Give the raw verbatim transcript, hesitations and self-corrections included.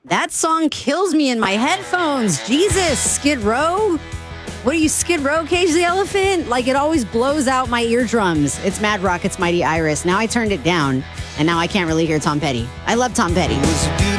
That song kills me in my headphones. Jesus, Skid Row? What are you, Skid Row, Cage the Elephant? Like, it always blows out my eardrums. It's Mad Rockets' Mighty Iris. Now I turned it down, and now I can't really hear Tom Petty. I love Tom Petty.